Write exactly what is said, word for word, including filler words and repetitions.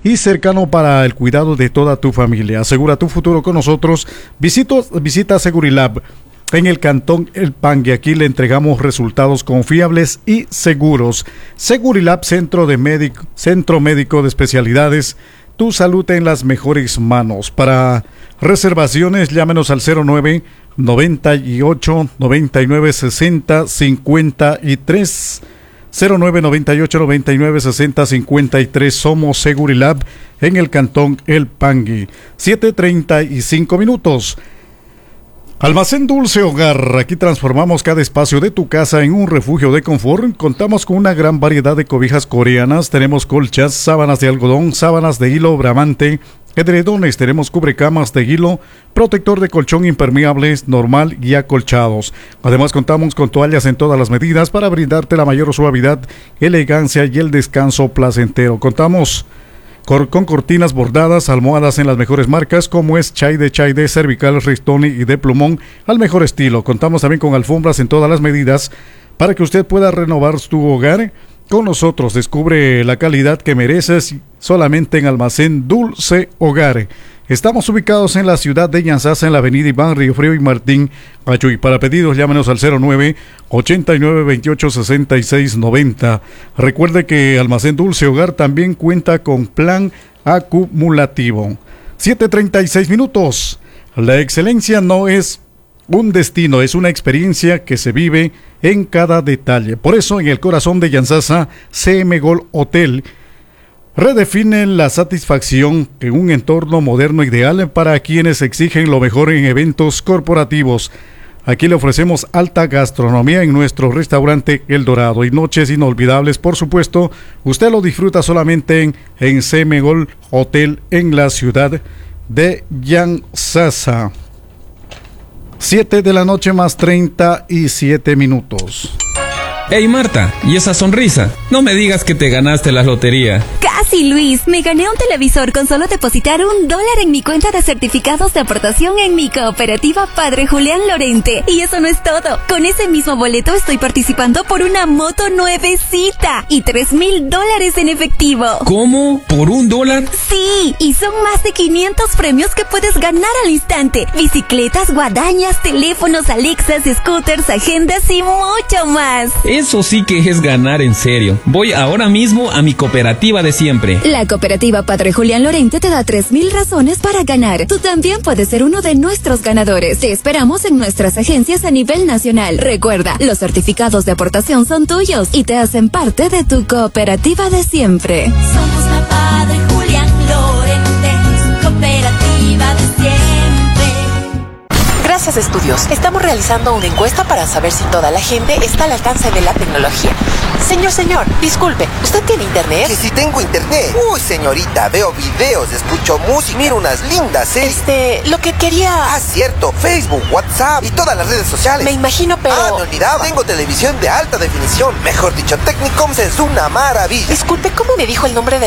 y cercano para el cuidado de toda tu familia. Asegura tu futuro con nosotros. Visito, visita Segurilab en el Cantón El Pangue. Aquí le entregamos resultados confiables y seguros. Segurilab, centro, de médico, centro médico de especialidades. Tu salud en las mejores manos. Para reservaciones, llámenos al cero nueve, noventa y ocho, noventa y nueve, sesenta, cincuenta y tres. cero nueve, noventa y ocho, noventa y nueve, sesenta, cincuenta y tres. Somos Segurilab en el Cantón El Pangue. siete treinta y cinco minutos. Almacén Dulce Hogar. Aquí transformamos cada espacio de tu casa en un refugio de confort. Contamos con una gran variedad de cobijas coreanas. Tenemos colchas, sábanas de algodón, sábanas de hilo bramante, edredones. Tenemos cubrecamas de hilo, protector de colchón impermeables, normal y acolchados. Además contamos con toallas en todas las medidas para brindarte la mayor suavidad, elegancia y el descanso placentero. Contamos Cor con cortinas bordadas, almohadas en las mejores marcas como es Chaide, Chaide, Cervical, Ristoni y de plumón al mejor estilo. Contamos también con alfombras en todas las medidas para que usted pueda renovar tu hogar con nosotros. Descubre la calidad que mereces solamente en Almacén Dulce Hogar. Estamos ubicados en la ciudad de Yantzaza, en la avenida Iván Riofrío y Martín Ayuy. Para pedidos, llámenos al cero nueve, ochenta y nueve, veintiocho, sesenta y seis, noventa. Recuerde que Almacén Dulce Hogar también cuenta con plan acumulativo. siete treinta y seis minutos. La excelencia no es un destino, es una experiencia que se vive en cada detalle. Por eso, en el corazón de Yantzaza, C M Gold Hotel redefine la satisfacción en un entorno moderno ideal para quienes exigen lo mejor en eventos corporativos. Aquí le ofrecemos alta gastronomía en nuestro restaurante El Dorado y noches inolvidables, por supuesto. Usted lo disfruta solamente en, en C M Gold Hotel en la ciudad de Yantzaza. siete de la noche más treinta y siete minutos. Hey Marta, ¿y esa sonrisa? No me digas que te ganaste la lotería. Casi, Luis. Me gané un televisor con solo depositar un dólar en mi cuenta de certificados de aportación en mi cooperativa Padre Julián Lorente. Y eso no es todo. Con ese mismo boleto estoy participando por una moto nuevecita y tres mil dólares en efectivo. ¿Cómo? ¿Por un dólar? Sí, y son más de quinientos premios que puedes ganar al instante. Bicicletas, guadañas, teléfonos, Alexas, scooters, agendas y mucho más. Eso sí que es ganar en serio. Voy ahora mismo a mi cooperativa de siempre. La cooperativa Padre Julián Lorente te da tres mil razones para ganar. Tú también puedes ser uno de nuestros ganadores. Te esperamos en nuestras agencias a nivel nacional. Recuerda, los certificados de aportación son tuyos y te hacen parte de tu cooperativa de siempre. Somos la Padre Julián Lorente, cooperativa de siempre. Gracias, Estudios. Estamos realizando una encuesta para saber si toda la gente está al alcance de la tecnología. Señor, señor, disculpe, ¿usted tiene internet? Que si tengo internet. Uy, señorita, veo videos, escucho música, miro unas lindas series. Este, lo que quería... Ah, cierto, Facebook, WhatsApp y todas las redes sociales. Me imagino, pero... Ah, me olvidaba. Tengo televisión de alta definición. Mejor dicho, Technicoms es una maravilla. Disculpe, ¿cómo me dijo el nombre de